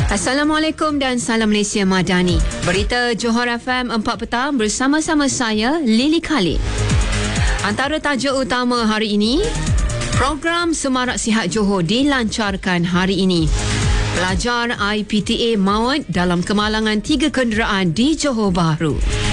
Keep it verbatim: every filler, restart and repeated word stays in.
Assalamualaikum dan salam Malaysia Madani. Berita Johor F M empat petang bersama-sama saya, Lily Khalid. Antara tajuk utama hari ini, program Semarak Sihat Johor dilancarkan hari ini. Pelajar I P T A maut dalam kemalangan tiga kenderaan di Johor Bahru.